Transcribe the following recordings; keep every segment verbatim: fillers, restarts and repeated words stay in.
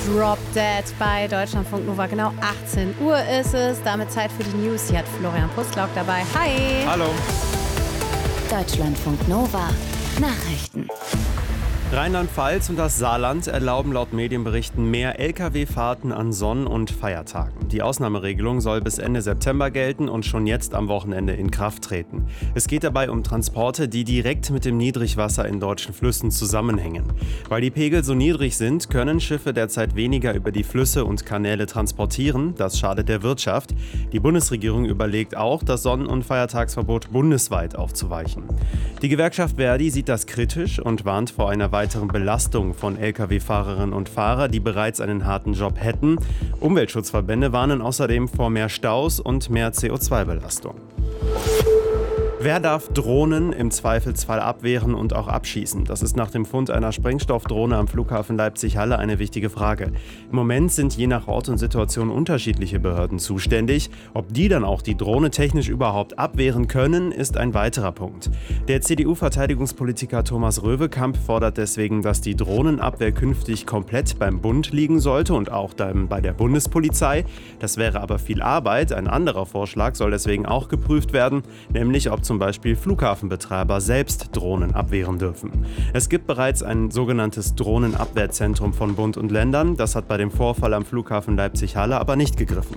Drop Dead bei Deutschlandfunk Nova. Genau achtzehn Uhr ist es. Damit Zeit für die News. Hier hat Florian Pustlauk dabei. Hi. Hallo. Deutschlandfunk Nova. Nachrichten. Rheinland-Pfalz und das Saarland erlauben laut Medienberichten mehr L K W-Fahrten an Sonn- und Feiertagen. Die Ausnahmeregelung soll bis Ende September gelten und schon jetzt am Wochenende in Kraft treten. Es geht dabei um Transporte, die direkt mit dem Niedrigwasser in deutschen Flüssen zusammenhängen. Weil die Pegel so niedrig sind, können Schiffe derzeit weniger über die Flüsse und Kanäle transportieren. Das schadet der Wirtschaft. Die Bundesregierung überlegt auch, das Sonn- und Feiertagsverbot bundesweit aufzuweichen. Die Gewerkschaft Verdi sieht das kritisch und warnt vor einer weiteren weiteren Belastung von L K W-Fahrerinnen und Fahrern, die bereits einen harten Job hätten. Umweltschutzverbände warnen außerdem vor mehr Staus und mehr C O zwei Belastung. Wer darf Drohnen im Zweifelsfall abwehren und auch abschießen? Das ist nach dem Fund einer Sprengstoffdrohne am Flughafen Leipzig-Halle eine wichtige Frage. Im Moment sind je nach Ort und Situation unterschiedliche Behörden zuständig. Ob die dann auch die Drohne technisch überhaupt abwehren können, ist ein weiterer Punkt. Der C D U-Verteidigungspolitiker Thomas Röwekamp fordert deswegen, dass die Drohnenabwehr künftig komplett beim Bund liegen sollte und auch dann bei der Bundespolizei. Das wäre aber viel Arbeit. Ein anderer Vorschlag soll deswegen auch geprüft werden, nämlich ob zum Beispiel Flughafenbetreiber selbst Drohnen abwehren dürfen. Es gibt bereits ein sogenanntes Drohnenabwehrzentrum von Bund und Ländern. Das hat bei dem Vorfall am Flughafen Leipzig-Halle aber nicht gegriffen.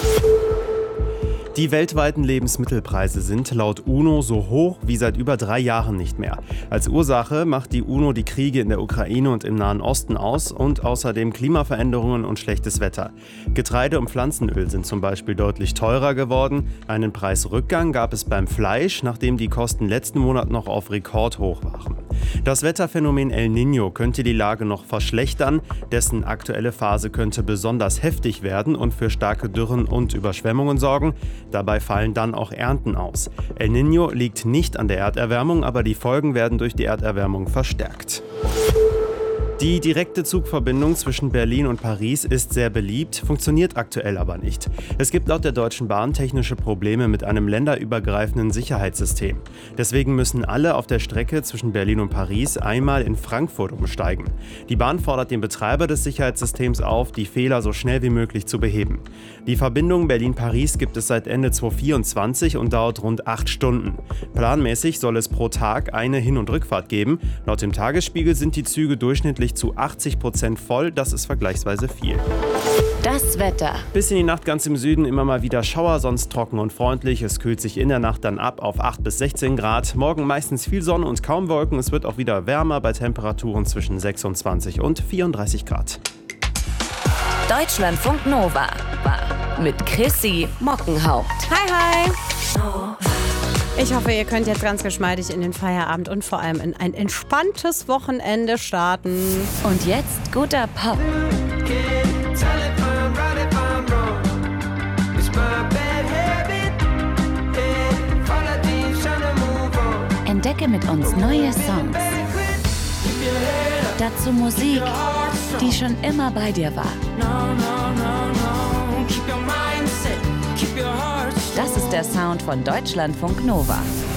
Die weltweiten Lebensmittelpreise sind laut UNO so hoch wie seit über drei Jahren nicht mehr. Als Ursache macht die UNO die Kriege in der Ukraine und im Nahen Osten aus und außerdem Klimaveränderungen und schlechtes Wetter. Getreide und Pflanzenöl sind zum Beispiel deutlich teurer geworden. Einen Preisrückgang gab es beim Fleisch, nachdem die Kosten letzten Monat noch auf Rekordhoch waren. Das Wetterphänomen El Niño könnte die Lage noch verschlechtern. Dessen aktuelle Phase könnte besonders heftig werden und für starke Dürren und Überschwemmungen sorgen. Dabei fallen dann auch Ernten aus. El Niño liegt nicht an der Erderwärmung, aber die Folgen werden durch die Erderwärmung verstärkt. Die direkte Zugverbindung zwischen Berlin und Paris ist sehr beliebt, funktioniert aktuell aber nicht. Es gibt laut der Deutschen Bahn technische Probleme mit einem länderübergreifenden Sicherheitssystem. Deswegen müssen alle auf der Strecke zwischen Berlin und Paris einmal in Frankfurt umsteigen. Die Bahn fordert den Betreiber des Sicherheitssystems auf, die Fehler so schnell wie möglich zu beheben. Die Verbindung Berlin-Paris gibt es seit Ende zweitausendvierundzwanzig und dauert rund acht Stunden. Planmäßig soll es pro Tag eine Hin- und Rückfahrt geben. Laut dem Tagesspiegel sind die Züge durchschnittlich zu achtzig Prozent voll, das ist vergleichsweise viel. Das Wetter. Bis in die Nacht ganz im Süden immer mal wieder Schauer, sonst trocken und freundlich. Es kühlt sich in der Nacht dann ab auf acht bis sechzehn Grad. Morgen meistens viel Sonne und kaum Wolken. Es wird auch wieder wärmer bei Temperaturen zwischen sechsundzwanzig und vierunddreißig Grad. Deutschlandfunk Nova. Mit Chrissy Mockenhaupt. Hi, hi. Ich hoffe, ihr könnt jetzt ganz geschmeidig in den Feierabend und vor allem in ein entspanntes Wochenende starten. Und jetzt guter Pop. Entdecke mit uns neue Songs. Dazu Musik, die schon immer bei dir war. Das ist der Sound von Deutschlandfunk Nova.